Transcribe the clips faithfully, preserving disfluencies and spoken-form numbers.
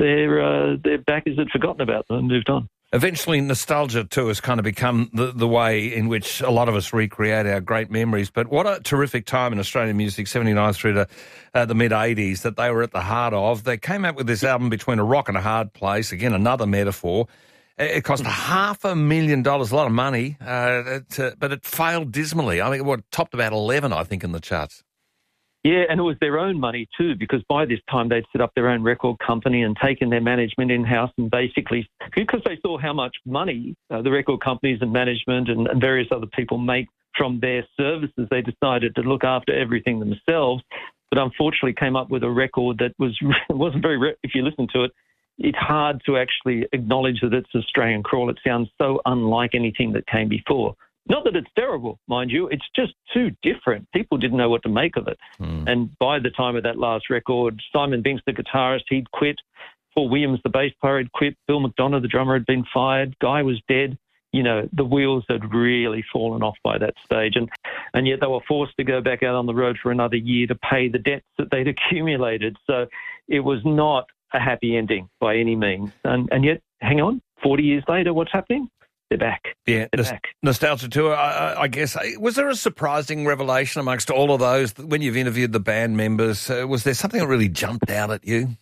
their uh, their backers had forgotten about them and moved on. Eventually, nostalgia, too, has kind of become the, the way in which a lot of us recreate our great memories. But what a terrific time in Australian music, seventy-nine through to uh, the mid-eighties, that they were at the heart of. They came out with this album Between a Rock and a Hard Place, again, another metaphor. It cost half a million dollars, a lot of money, uh, to, but it failed dismally. I mean, what topped about eleven, I think, in the charts. Yeah, and it was their own money too, because by this time they'd set up their own record company and taken their management in-house, and basically, because they saw how much money uh, the record companies and management and, and various other people make from their services, they decided to look after everything themselves, but unfortunately came up with a record that was wasn't very, re- if you listen to it, it's hard to actually acknowledge that it's Australian Crawl. It sounds so unlike anything that came before. Not that it's terrible, mind you. It's just too different. People didn't know what to make of it. Mm. And by the time of that last record, Simon Binks, the guitarist, he'd quit. Paul Williams, the bass player, had quit. Bill McDonough, the drummer, had been fired. Guy was dead. You know, the wheels had really fallen off by that stage. And, and yet they were forced to go back out on the road for another year to pay the debts that they'd accumulated. So it was not a happy ending by any means. And, and yet, hang on, forty years later, what's happening? They're back. Yeah, They're Nos- back. Nostalgia Tour, I, I guess. Was there a surprising revelation amongst all of those when you've interviewed the band members? Uh, was there something that really jumped out at you?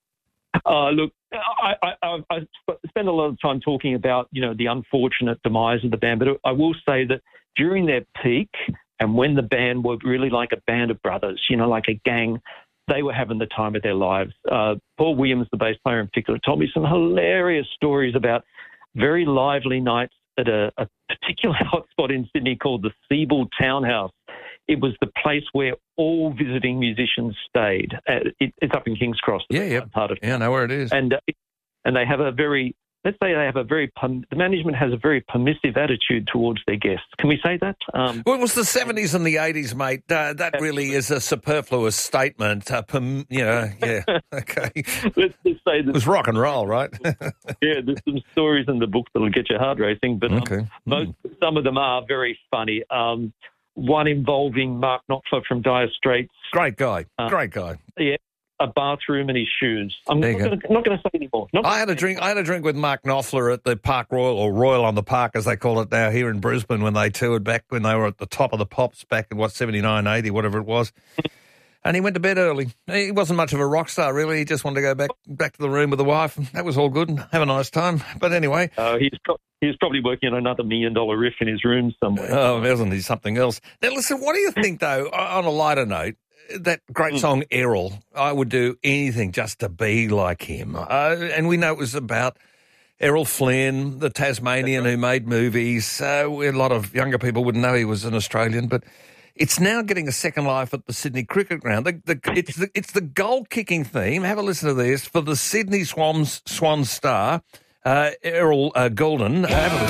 Uh, look, I, I, I spend a lot of time talking about, you know, the unfortunate demise of the band, but I will say that during their peak and when the band were really like a band of brothers, you know, like a gang, they were having the time of their lives. Uh, Paul Williams, the bass player in particular, told me some hilarious stories about very lively nights at a, a particular hotspot in Sydney called the Siebel Townhouse. It was the place where all visiting musicians stayed. Uh, it, it's up in King's Cross. Yeah, yeah. Part of yeah, I know where it is. And, uh, and they have a very, let's say they have a very, the management has a very permissive attitude towards their guests. Can we say that? Um, well, it was the seventies and the eighties, mate. Uh, that really is a superfluous statement. Uh, perm, you know, yeah, okay. let's just say that it was rock and roll, right? Yeah, there's some stories in the book that'll get your heart racing, but um, okay. most, mm. some of them are very funny. Um, one involving Mark Knopfler from Dire Straits. Great guy, uh, great guy. Yeah, a bathroom and his shoes. I'm there not going to say anymore. Not I had a drink. I had a drink with Mark Knopfler at the Park Royal, or Royal on the Park, as they call it now, here in Brisbane, when they toured back when they were at the top of the pops back in what seventy-nine, eighty, whatever it was. And he went to bed early. He wasn't much of a rock star, really. He just wanted to go back back to the room with the wife. That was all good. Have a nice time. But anyway. Uh, he's, pro- he's probably working on another million-dollar riff in his room somewhere. Oh, isn't he something else? Now, listen, what do you think, though, on a lighter note, that great mm. song, Errol, I would do anything just to be like him. Uh, and we know it was about Errol Flynn, the Tasmanian who made movies. Uh, a lot of younger people wouldn't know he was an Australian, but it's now getting a second life at the Sydney Cricket Ground. The, the, it's the it's the goal-kicking theme. Have a listen to this. For the Sydney Swans Swan star, uh, Errol uh, Goulden. Have a listen.